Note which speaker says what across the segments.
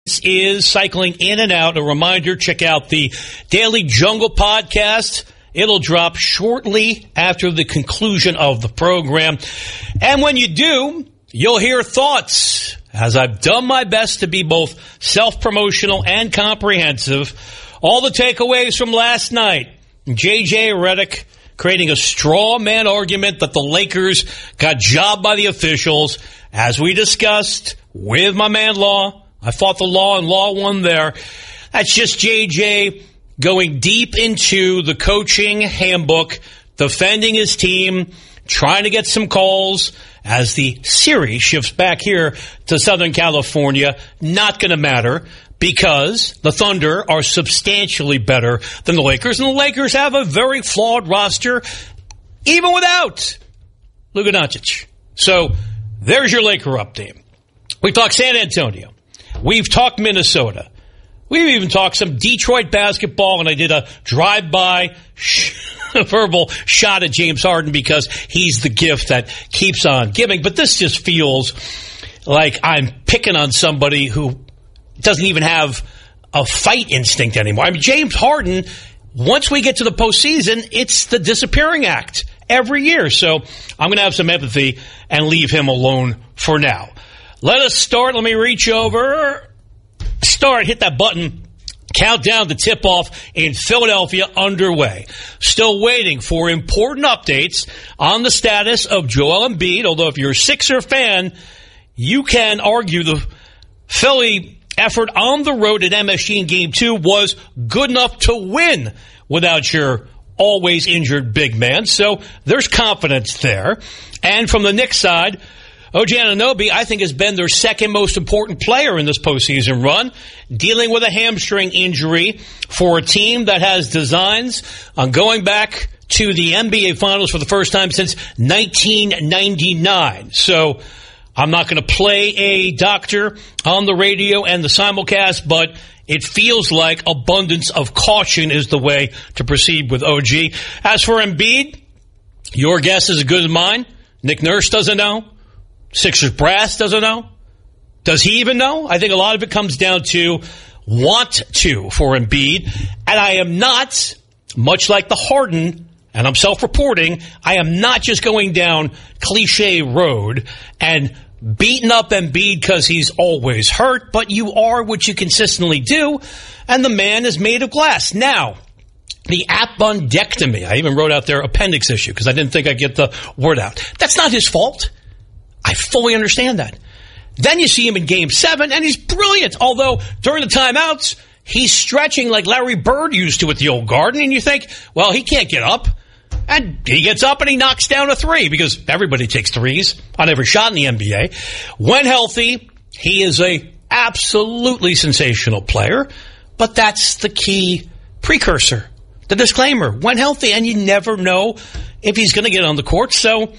Speaker 1: is cycling in and out. A reminder, check out the Daily Jungle podcast. It'll drop shortly after the conclusion of the program. And when you do, you'll hear thoughts, as I've done my best to be both self-promotional and comprehensive. All the takeaways from last night. J.J. Redick creating a straw man argument that the Lakers got jobbed by the officials. As we discussed with my man Law, I fought the law and Law won there. That's just J.J. going deep into the coaching handbook, defending his team, trying to get some calls as the series shifts back here to Southern California. Not going to matter because the Thunder are substantially better than the Lakers, and the Lakers have a very flawed roster, even without Luka Doncic. So there's your Laker update. We talked San Antonio. We've talked Minnesota. We've even talked some Detroit basketball, and I did a drive-by verbal shot at James Harden because he's the gift that keeps on giving. But this just feels like I'm picking on somebody who doesn't even have a fight instinct anymore. I mean, James Harden, once we get to the postseason, it's the disappearing act every year. So I'm going to have some empathy and leave him alone for now. Let us start. Let me reach over. Start, hit that button. Countdown to tip-off in Philadelphia underway. Still waiting for important updates on the status of Joel Embiid, although if you're a Sixer fan, you can argue the Philly effort on the road at MSG in Game 2 was good enough to win without your always injured big man. So there's confidence there. And from the Knicks side, OG Anunoby, I think, has been their second most important player in this postseason run, dealing with a hamstring injury for a team that has designs on going back to the NBA Finals for the first time since 1999. So I'm not going to play a doctor on the radio and the simulcast, but it feels like abundance of caution is the way to proceed with OG. As for Embiid, your guess is as good as mine. Nick Nurse doesn't know. Sixers brass doesn't know. Does he even know? I think a lot of it comes down to want to for Embiid. And I am not, much like the Harden, and I'm self-reporting, I am not just going down cliche road and beating up Embiid because he's always hurt, but you are what you consistently do, and the man is made of glass. Now, the appendectomy, I even wrote out there appendix issue because I didn't think I'd get the word out. That's not his fault. I fully understand that. Then you see him in Game 7, and he's brilliant. Although, during the timeouts, he's stretching like Larry Bird used to at the old Garden, and you think, well, he can't get up. And he gets up and he knocks down a three because everybody takes threes on every shot in the NBA. When healthy, he is a absolutely sensational player, but that's the key precursor, the disclaimer. When healthy, and you never know if he's going to get on the court, so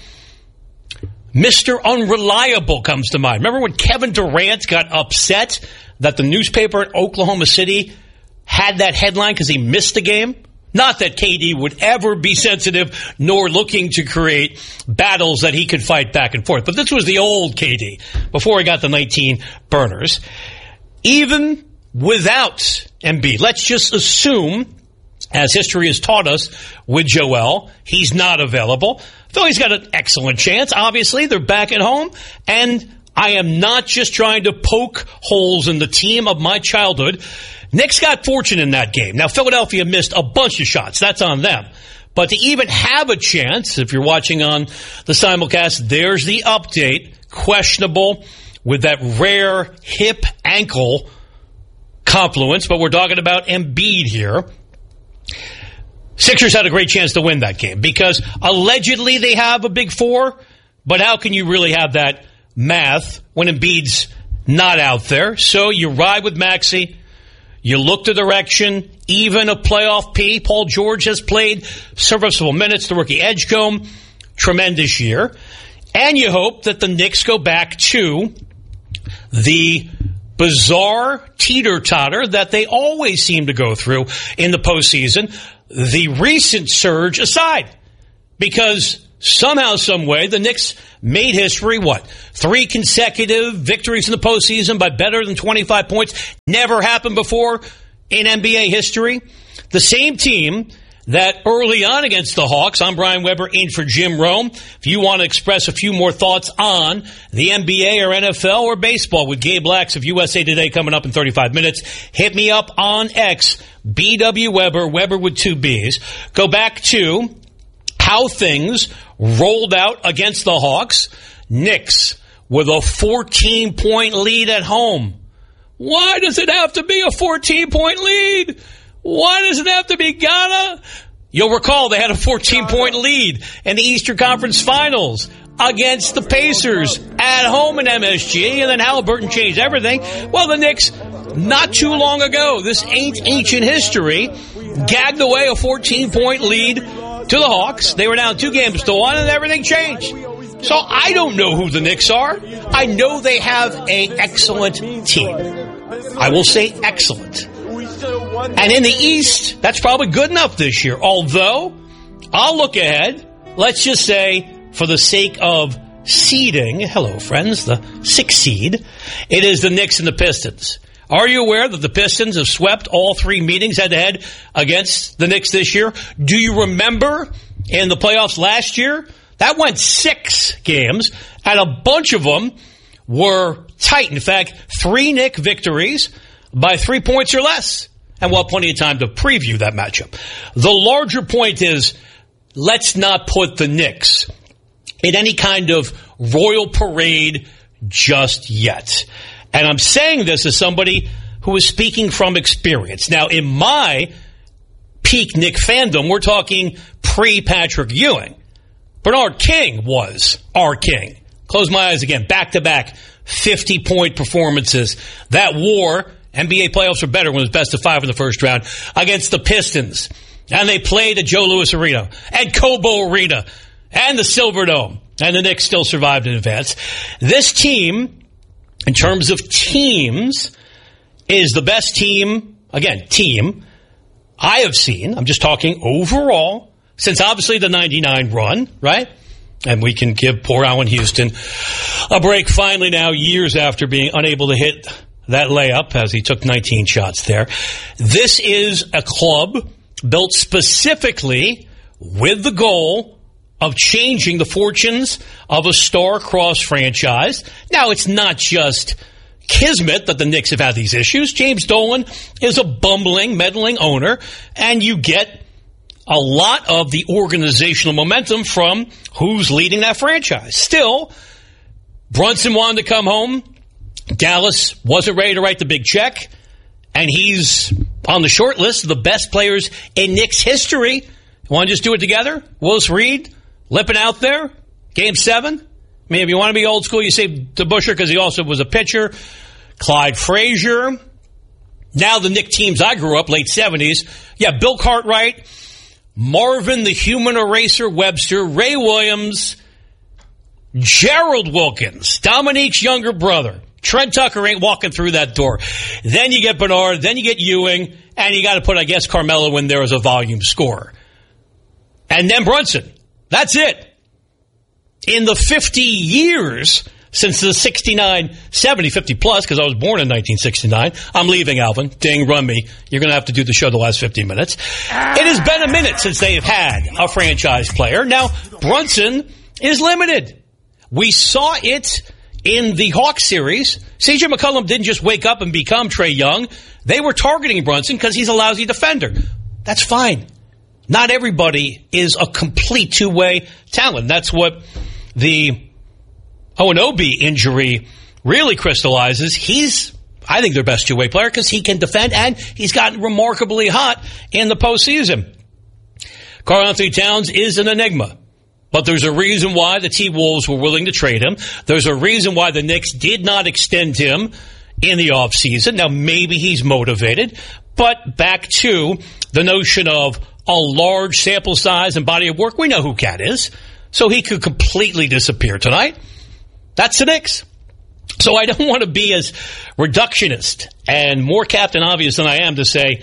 Speaker 1: Mr. Unreliable comes to mind. Remember when Kevin Durant got upset that the newspaper at Oklahoma City had that headline because he missed the game? Not that KD would ever be sensitive nor looking to create battles that he could fight back and forth. But this was the old KD before he got the 19 burners. Even without Embiid, let's just assume, as history has taught us with Joel, he's not available. Philly's got an excellent chance. Obviously, they're back at home. And I am not just trying to poke holes in the team of my childhood. Knicks got fortunate in that game. Now, Philadelphia missed a bunch of shots. That's on them. But to even have a chance, if you're watching on the simulcast, there's the update. Questionable with that rare hip ankle confluence. But we're talking about Embiid here. Sixers had a great chance to win that game because allegedly they have a big four, but how can you really have that math when Embiid's not out there? So you ride with Maxey, you look the direction, even a playoff P. Paul George has played serviceable minutes, the rookie Edgecombe, tremendous year. And you hope that the Knicks go back to the bizarre teeter-totter that they always seem to go through in the postseason, the recent surge aside. Because somehow, some way, the Knicks made history. What? 3 consecutive victories in the postseason by better than 25 points. Never happened before in NBA history. The same team that early on against the Hawks, I'm Brian Weber in for Jim Rome. If you want to express a few more thoughts on the NBA or NFL or baseball with Gabe Lax of USA Today coming up in 35 minutes, hit me up on X, BW Weber, Weber with 2 B's. Go back to how things rolled out against the Hawks. Knicks with a 14-point lead at home. Why does it have to be a 14-point lead? Why does it have to be Ghana? You'll recall they had a 14-point lead in the Eastern Conference Finals against the Pacers at home in MSG, and then Halliburton changed everything. Well, the Knicks, not too long ago, this ain't ancient history, gagged away a 14-point lead to the Hawks. They were down 2-1, and everything changed. So I don't know who the Knicks are. I know they have an excellent team. I will say excellent. And in the East, that's probably good enough this year. Although, I'll look ahead. Let's just say, for the sake of seeding, hello friends, the 6th seed, it is the Knicks and the Pistons. Are you aware that the Pistons have swept all 3 meetings head-to-head against the Knicks this year? Do you remember in the playoffs last year? That went 6 games, and a bunch of them were tight. In fact, 3 Knick victories by 3 points or less. And we'll have plenty of time to preview that matchup. The larger point is, let's not put the Knicks in any kind of royal parade just yet. And I'm saying this as somebody who is speaking from experience. Now, in my peak Knick fandom, we're talking pre-Patrick Ewing. Bernard King was our king. Close my eyes again. Back-to-back 50-point performances. That war, NBA playoffs are better when it was best of 5 in the first round, against the Pistons. And they played at Joe Louis Arena and Cobo Arena and the Silverdome. And the Knicks still survived in advance. This team, in terms of teams, is the best team, again, team, I have seen. I'm just talking overall, since obviously the 99 run, right? And we can give poor Allen Houston a break finally now, years after being unable to hit that layup as he took 19 shots there. This is a club built specifically with the goal of changing the fortunes of a star-crossed franchise. Now, it's not just kismet that the Knicks have had these issues. James Dolan is a bumbling, meddling owner, and you get a lot of the organizational momentum from who's leading that franchise. Still, Brunson wanted to come home. Dallas wasn't ready to write the big check, and he's on the short list of the best players in Knicks history. Want to just do it together? Willis Reed, lipping out there, Game 7. I mean, if you want to be old school, you say DeBusschere because he also was a pitcher. Clyde Frazier. Now the Knicks teams I grew up, late 70s. Yeah, Bill Cartwright, Marvin the Human Eraser Webster, Ray Williams, Gerald Wilkins, Dominique's younger brother. Trent Tucker ain't walking through that door. Then you get Bernard, then you get Ewing, and you got to put, I guess, Carmelo in there as a volume scorer. And then Brunson. That's it. In the 50 years since the 69, 70, 50 plus, because I was born in 1969, I'm leaving, Alvin. Ding, run me. You're going to have to do the show the last 50 minutes. It has been a minute since they've had a franchise player. Now, Brunson is limited. We saw it in the Hawks series. C.J. McCollum didn't just wake up and become Trae Young. They were targeting Brunson because he's a lousy defender. That's fine. Not everybody is a complete two-way talent. That's what the Onobi injury really crystallizes. He's, I think, their best two-way player because he can defend, and he's gotten remarkably hot in the postseason. Karl-Anthony Towns is an enigma. But there's a reason why the T-Wolves were willing to trade him. There's a reason why the Knicks did not extend him in the offseason. Now, maybe he's motivated. But back to the notion of a large sample size and body of work. We know who Cat is. So he could completely disappear tonight. That's the Knicks. So I don't want to be as reductionist and more Captain Obvious than I am to say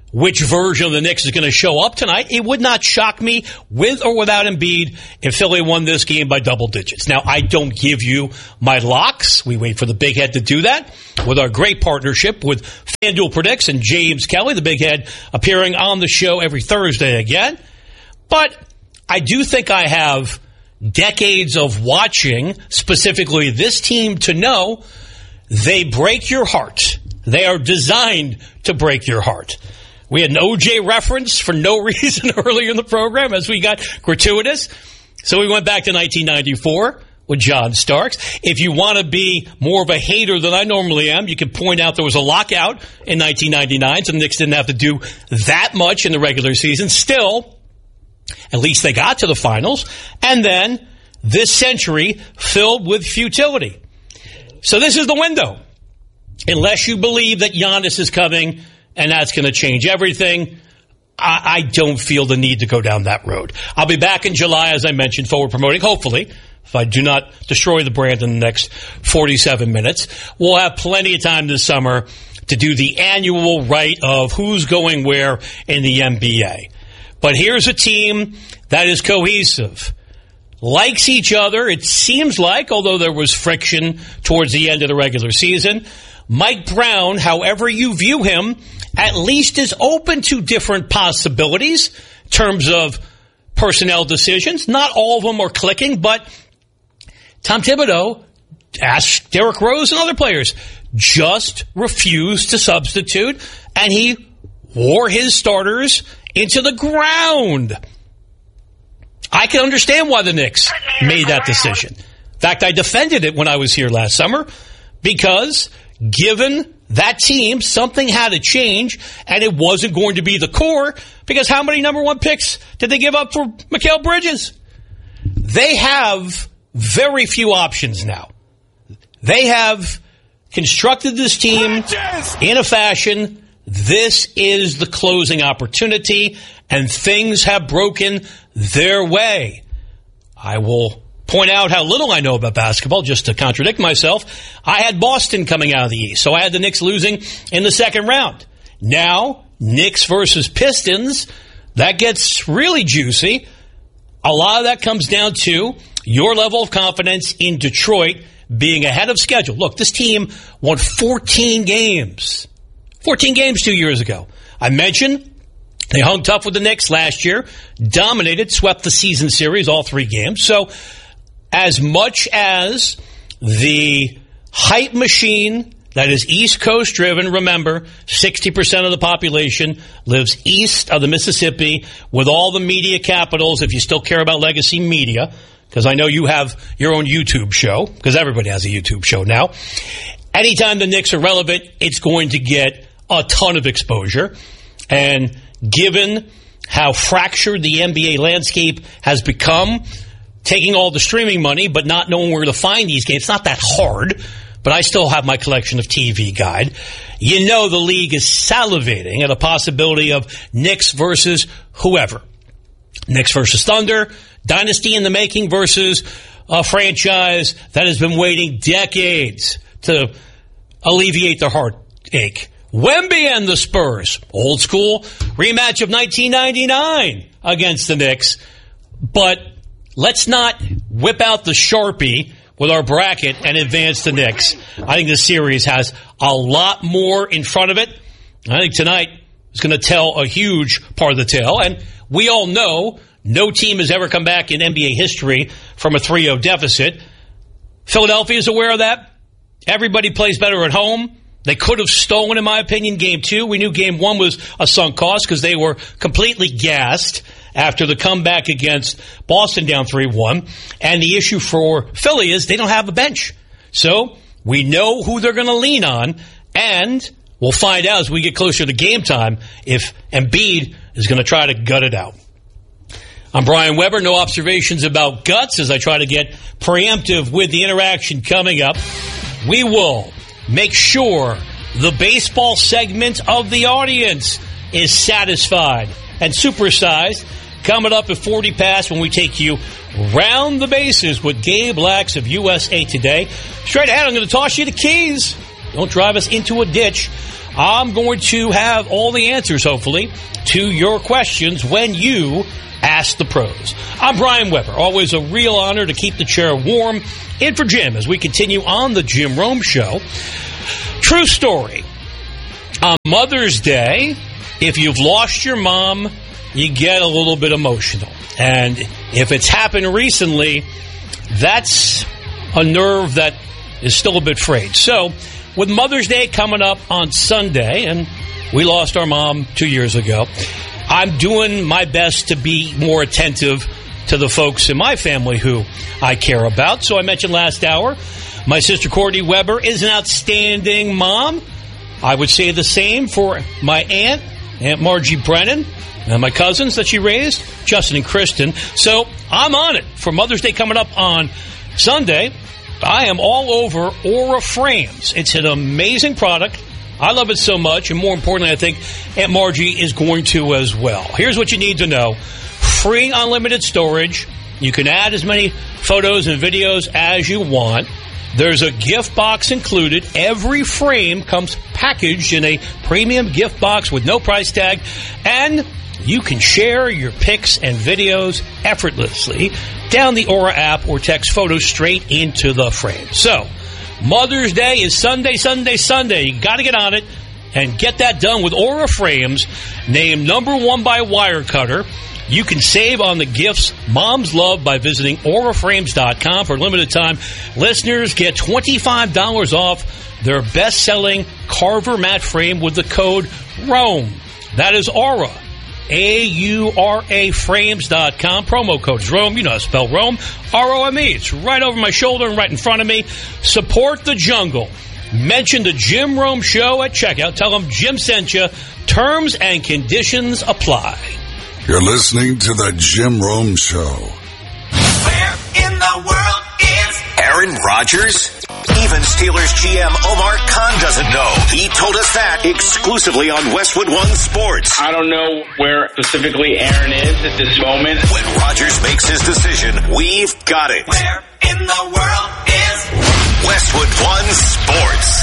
Speaker 1: which version of the Knicks is going to show up tonight. It would not shock me, with or without Embiid, if Philly won this game by double digits. Now, I don't give you my locks. We wait for the Big Head to do that with our great partnership with FanDuel Predicts and James Kelly, the Big Head, appearing on the show every Thursday again. But I do think I have decades of watching, specifically this team, to know they break your heart. They are designed to break your heart. We had an OJ reference for no reason earlier in the program as we got gratuitous. So we went back to 1994 with John Starks. If you want to be more of a hater than I normally am, you can point out there was a lockout in 1999, so the Knicks didn't have to do that much in the regular season. Still, at least they got to the finals. And then this century filled with futility. So this is the window. Unless you believe that Giannis is coming and that's going to change everything, I don't feel the need to go down that road. I'll be back in July, as I mentioned, forward promoting, hopefully, if I do not destroy the brand in the next 47 minutes. We'll have plenty of time this summer to do the annual rite of who's going where in the NBA. But here's a team that is cohesive, likes each other, it seems like, although there was friction towards the end of the regular season. Mike Brown, however you view him, at least is open to different possibilities in terms of personnel decisions. Not all of them are clicking, but Tom Thibodeau, ask Derrick Rose and other players, just refused to substitute, and he wore his starters into the ground. I can understand why the Knicks made that decision. In fact, I defended it when I was here last summer because given that team, something had to change, and it wasn't going to be the core, because how many number one picks did they give up for Mikal Bridges? They have very few options now. They have constructed this team in a fashion. This is the closing opportunity, and things have broken their way. I will point out how little I know about basketball, just to contradict myself. I had Boston coming out of the East, so I had the Knicks losing in the second round. Now, Knicks versus Pistons, that gets really juicy. A lot of that comes down to your level of confidence in Detroit being ahead of schedule. Look, this team won 14 games. 14 games 2 years ago. I mentioned they hung tough with the Knicks last year, dominated, swept the season series, all 3 games. So, as much as the hype machine that is East Coast driven, remember, 60% of the population lives east of the Mississippi with all the media capitals, if you still care about legacy media, because I know you have your own YouTube show, because everybody has a YouTube show now. Anytime the Knicks are relevant, it's going to get a ton of exposure. And given how fractured the NBA landscape has become, taking all the streaming money but not knowing where to find these games, it's not that hard, but I still have my collection of TV guide. You know the league is salivating at a possibility of Knicks versus whoever. Knicks versus Thunder, dynasty in the making versus a franchise that has been waiting decades to alleviate their heartache. Wemby and the Spurs, old school rematch of 1999 against the Knicks. But let's not whip out the Sharpie with our bracket and advance the Knicks. I think this series has a lot more in front of it. I think tonight is going to tell a huge part of the tale. And we all know no team has ever come back in NBA history from a 3-0 deficit. Philadelphia is aware of that. Everybody plays better at home. They could have stolen, in my opinion, Game 2. We knew Game 1 was a sunk cost because they were completely gassed after the comeback against Boston down 3-1. And the issue for Philly is they don't have a bench. So we know who they're going to lean on, and we'll find out as we get closer to game time if Embiid is going to try to gut it out. I'm Brian Weber. No observations about guts as I try to get preemptive with the interaction coming up. We will make sure the baseball segment of the audience is satisfied and supersized. Coming up at 40 past when we take you round the bases with Gabe Lax of USA Today. Straight ahead, I'm going to toss you the keys. Don't drive us into a ditch. I'm going to have all the answers, hopefully, to your questions when you ask the pros. I'm Brian Weber. Always a real honor to keep the chair warm. In for Jim as we continue on the Jim Rome Show. True story. On Mother's Day, if you've lost your mom, you get a little bit emotional. And if it's happened recently, that's a nerve that is still a bit frayed. So, with Mother's Day coming up on Sunday, and we lost our mom 2 years ago, I'm doing my best to be more attentive to the folks in my family who I care about. So I mentioned last hour, my sister Courtney Weber is an outstanding mom. I would say the same for my Aunt Margie Brennan, and my cousins that she raised, Justin and Kristen. So I'm on it. For Mother's Day coming up on Sunday, I am all over Aura Frames. It's an amazing product. I love it so much, and more importantly, I think Aunt Margie is going to as well. Here's what you need to know. Free unlimited storage. You can add as many photos and videos as you want. There's a gift box included. Every frame comes packaged in a premium gift box with no price tag, and you can share your pics and videos effortlessly down the Aura app or text photos straight into the frame. So, Mother's Day is Sunday. You got to get on it and get that done with Aura Frames, named #1 by Wirecutter. You can save on the gifts moms love by visiting auraframes.com for a limited time. Listeners get $25 off their best-selling Carver mat frame with the code ROME. That is Aura. AURA frames.com. Promo code is Rome. You know how to spell Rome. ROME. It's right over my shoulder and right in front of me. Support the jungle. Mention the Jim Rome Show at checkout. Tell them Jim sent you. Terms and conditions apply.
Speaker 2: You're listening to the Jim Rome Show.
Speaker 3: Where in the world is
Speaker 4: Aaron Rodgers? Even Steelers GM Omar Khan doesn't know. He told us that exclusively on Westwood One Sports.
Speaker 5: I don't know where specifically Aaron is at this moment.
Speaker 4: When Rodgers makes his decision, we've got it.
Speaker 3: Where in the world is
Speaker 4: Westwood One Sports.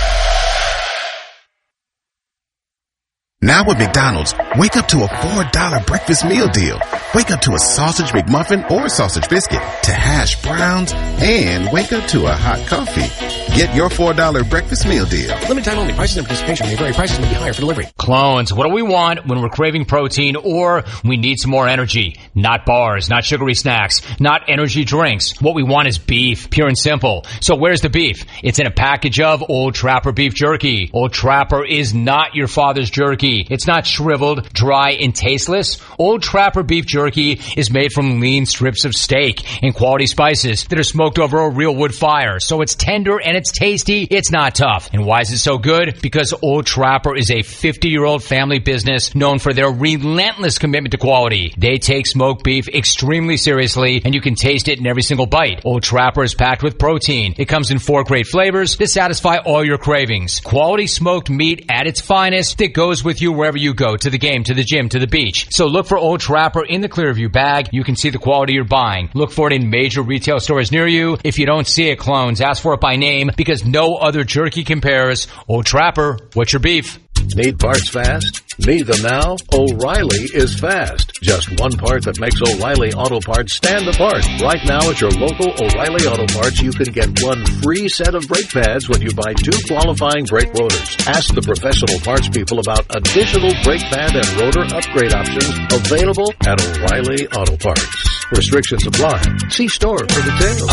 Speaker 6: Now at McDonald's, wake up to a $4 breakfast meal deal. Wake up to a sausage McMuffin or sausage biscuit, to hash browns, and wake up to a hot coffee. Get your $4 breakfast meal deal.
Speaker 7: Limited time only. Prices and participation may vary. Prices may be higher for delivery.
Speaker 8: Clones. What do we want when we're craving protein or we need some more energy? Not bars, not sugary snacks, not energy drinks. What we want is beef, pure and simple. So where's the beef? It's in a package of Old Trapper beef jerky. Old Trapper is not your father's jerky. It's not shriveled, dry, and tasteless. Old Trapper beef jerky is made from lean strips of steak and quality spices that are smoked over a real wood fire. So it's tender and it's tasty. It's not tough. And why is it so good? Because Old Trapper is a 50-year-old family business known for their relentless commitment to quality. They take smoked beef extremely seriously, and you can taste it in every single bite. Old Trapper is packed with protein. It comes in 4 great flavors to satisfy all your cravings. Quality smoked meat at its finest that goes with you wherever you go, to the game, to the gym, to the beach. So look for Old Trapper in the Clearview bag. You can see the quality you're buying. Look for it in major retail stores near you. If you don't see it, clones, ask for it by name, because no other jerky compares. Old Trapper, what's your beef?
Speaker 9: Need parts fast? Need them now? O'Reilly is fast. Just one part that makes O'Reilly Auto Parts stand apart. Right now at your local O'Reilly Auto Parts, you can get 1 free set of brake pads when you buy 2 qualifying brake rotors. Ask the professional parts people about additional brake pad and rotor upgrade options available at O'Reilly Auto Parts. Restrictions apply. See store for details.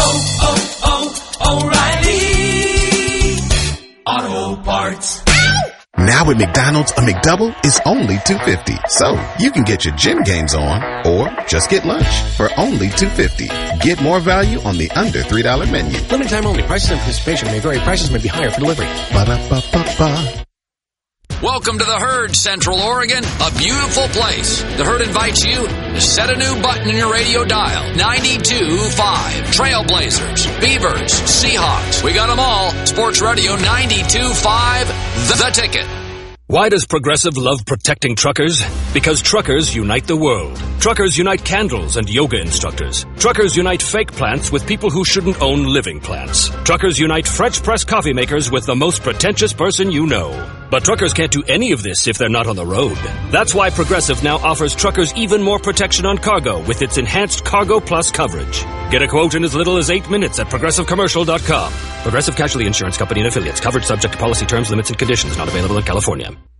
Speaker 3: O'Reilly Auto Parts.
Speaker 6: Now at McDonald's, a McDouble is only $2.50. So you can get your gym gains on or just get lunch for only $2.50. Get more value on the under $3 menu.
Speaker 7: Limited time only. Prices and participation may vary. Prices may be higher for delivery.
Speaker 6: Ba-da-ba-ba-ba.
Speaker 10: Welcome to the Herd, Central Oregon, a beautiful place. The Herd invites you to set a new button in your radio dial. 92.5. Trailblazers, Beavers, Seahawks. We got them all. Sports Radio 92.5. The Ticket.
Speaker 11: Why does Progressive love protecting truckers? Because truckers unite the world. Truckers unite candles and yoga instructors. Truckers unite fake plants with people who shouldn't own living plants. Truckers unite French press coffee makers with the most pretentious person you know. But truckers can't do any of this if they're not on the road. That's why Progressive now offers truckers even more protection on cargo with its enhanced Cargo Plus coverage. Get a quote in as little as 8 minutes at ProgressiveCommercial.com. Progressive Casualty Insurance Company and Affiliates. Coverage subject to policy terms, limits, and conditions. Not available in California.